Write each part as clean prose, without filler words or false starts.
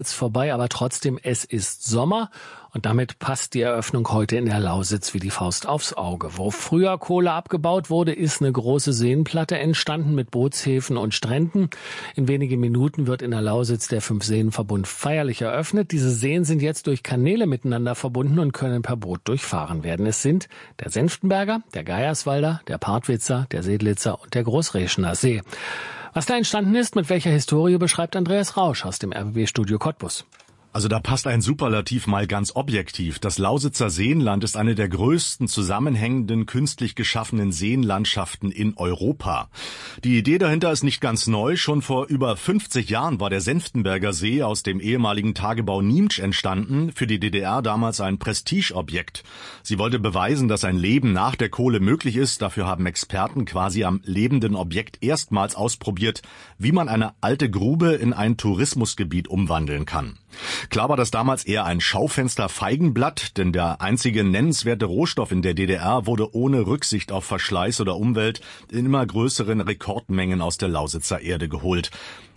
ist vorbei, aber trotzdem, es ist Sommer. Und damit passt die Eröffnung heute in der Lausitz wie die Faust aufs Auge. Wo früher Kohle abgebaut wurde, ist eine große Seenplatte entstanden mit Bootshäfen und Stränden. In wenigen Minuten wird in der Lausitz der Fünf-Seen-Verbund feierlich eröffnet. Diese Seen sind jetzt durch Kanäle miteinander verbunden und können per Boot durchfahren werden. Es sind der Senftenberger, der Geierswalder, der Partwitzer, der Sedlitzer und der Großräschener See. Was da entstanden ist, mit welcher Historie, beschreibt Andreas Rausch aus dem RBB-Studio Cottbus. Also da passt ein Superlativ mal ganz objektiv. Das Lausitzer Seenland ist eine der größten zusammenhängenden, künstlich geschaffenen Seenlandschaften in Europa. Die Idee dahinter ist nicht ganz neu. Schon vor über 50 Jahren war der Senftenberger See aus dem ehemaligen Tagebau Niemtsch entstanden. Für die DDR damals ein Prestigeobjekt. Sie wollte beweisen, dass ein Leben nach der Kohle möglich ist. Dafür haben Experten quasi am lebenden Objekt erstmals ausprobiert, wie man eine alte Grube in ein Tourismusgebiet umwandeln kann. Klar war das damals eher ein Schaufenster-Feigenblatt, denn der einzige nennenswerte Rohstoff in der DDR wurde ohne Rücksicht auf Verschleiß oder Umwelt in immer größeren Rekordmengen aus der Lausitzer Erde geholt.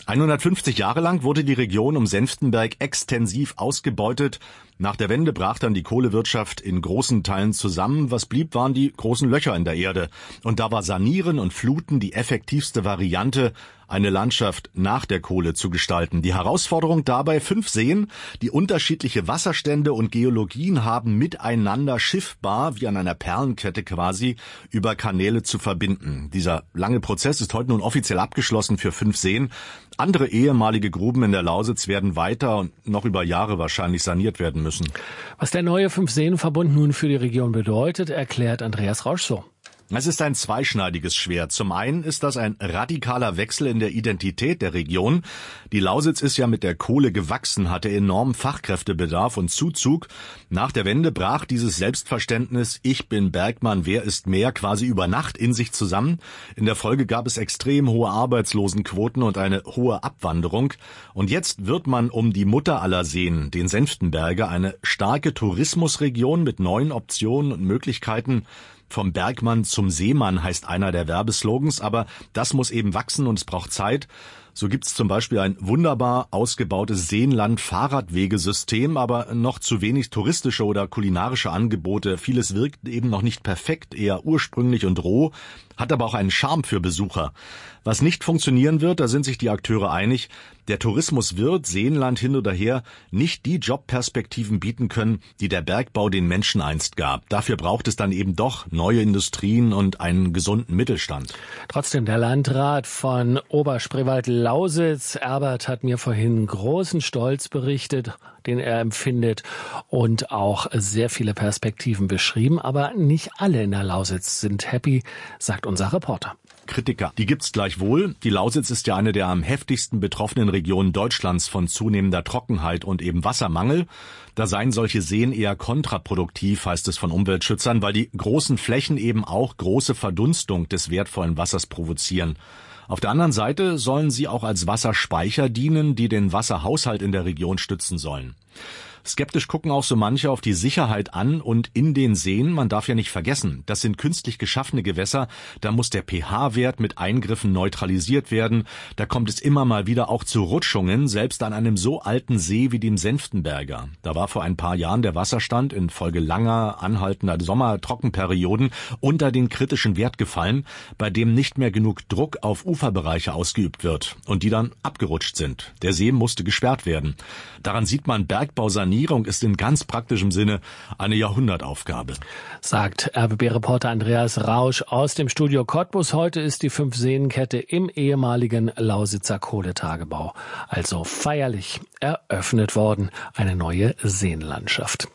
150 Jahre lang wurde die Region um Senftenberg extensiv ausgebeutet. Nach der Wende brach dann die Kohlewirtschaft in großen Teilen zusammen. Was blieb, waren die großen Löcher in der Erde. Und da war Sanieren und Fluten die effektivste Variante, eine Landschaft nach der Kohle zu gestalten. Die Herausforderung dabei: 5 Seen, die unterschiedliche Wasserstände und Geologien haben, miteinander schiffbar, wie an einer Perlenkette quasi, über Kanäle zu verbinden. Dieser lange Prozess ist heute nun offiziell abgeschlossen für 5 Seen. Andere ehemalige Gruben in der Lausitz werden weiter und noch über Jahre wahrscheinlich saniert werden müssen. Was der neue Fünf-Seen-Verbund nun für die Region bedeutet, erklärt Andreas Rausch so. Es ist ein zweischneidiges Schwert. Zum einen ist das ein radikaler Wechsel in der Identität der Region. Die Lausitz ist ja mit der Kohle gewachsen, hatte enormen Fachkräftebedarf und Zuzug. Nach der Wende brach dieses Selbstverständnis "Ich bin Bergmann, wer ist mehr" quasi über Nacht in sich zusammen. In der Folge gab es extrem hohe Arbeitslosenquoten und eine hohe Abwanderung. Und jetzt wird man um die Mutter aller Seen, den Senftenberger, eine starke Tourismusregion mit neuen Optionen und Möglichkeiten. Vom Bergmann zum Seemann heißt einer der Werbeslogans, aber das muss eben wachsen und es braucht Zeit. So gibt's zum Beispiel ein wunderbar ausgebautes Seenland-Fahrradwegesystem, aber noch zu wenig touristische oder kulinarische Angebote. Vieles wirkt eben noch nicht perfekt, eher ursprünglich und roh, hat aber auch einen Charme für Besucher. Was nicht funktionieren wird, da sind sich die Akteure einig: Der Tourismus wird, Seenland hin oder her, nicht die Jobperspektiven bieten können, die der Bergbau den Menschen einst gab. Dafür braucht es dann eben doch neue Industrien und einen gesunden Mittelstand. Trotzdem, der Landrat von Oberspreewald-Lausitz, Erbert, hat mir vorhin großen Stolz berichtet, den er empfindet, und auch sehr viele Perspektiven beschrieben. Aber nicht alle in der Lausitz sind happy, sagt unser Reporter. Kritiker, die gibt's gleichwohl. Die Lausitz ist ja eine der am heftigsten betroffenen Regionen Deutschlands von zunehmender Trockenheit und eben Wassermangel. Da seien solche Seen eher kontraproduktiv, heißt es von Umweltschützern, weil die großen Flächen eben auch große Verdunstung des wertvollen Wassers provozieren. Auf der anderen Seite sollen sie auch als Wasserspeicher dienen, die den Wasserhaushalt in der Region stützen sollen. Skeptisch gucken auch so manche auf die Sicherheit an und in den Seen. Man darf ja nicht vergessen, das sind künstlich geschaffene Gewässer. Da muss der pH-Wert mit Eingriffen neutralisiert werden. Da kommt es immer mal wieder auch zu Rutschungen, selbst an einem so alten See wie dem Senftenberger. Da war vor ein paar Jahren der Wasserstand infolge langer, anhaltender Sommertrockenperioden unter den kritischen Wert gefallen, bei dem nicht mehr genug Druck auf Uferbereiche ausgeübt wird und die dann abgerutscht sind. Der See musste gesperrt werden. Daran sieht man, Bergbausanierung ist in ganz praktischem Sinne eine Jahrhundertaufgabe. Sagt RBB-Reporter Andreas Rausch aus dem Studio Cottbus. Heute ist die Fünf-Seen-Kette im ehemaligen Lausitzer Kohletagebau also feierlich eröffnet worden. Eine neue Seenlandschaft.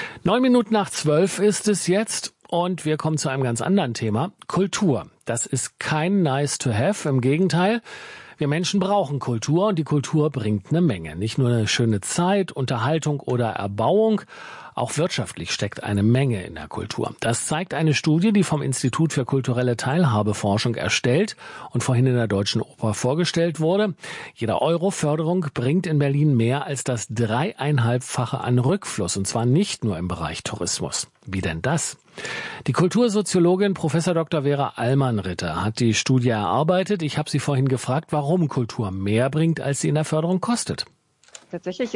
9:09 ist es jetzt. Und wir kommen zu einem ganz anderen Thema. Kultur. Das ist kein nice to have, im Gegenteil. Wir Menschen brauchen Kultur und die Kultur bringt eine Menge. Nicht nur eine schöne Zeit, Unterhaltung oder Erbauung, auch wirtschaftlich steckt eine Menge in der Kultur. Das zeigt eine Studie, die vom Institut für kulturelle Teilhabeforschung erstellt und vorhin in der Deutschen Oper vorgestellt wurde. Jeder Euro Förderung bringt in Berlin mehr als das 3,5-fache an Rückfluss, und zwar nicht nur im Bereich Tourismus. Wie denn das? Die Kultursoziologin Prof. Dr. Vera Allmann-Ritter hat die Studie erarbeitet. Ich habe sie vorhin gefragt, warum Kultur mehr bringt, als sie in der Förderung kostet. Tatsächlich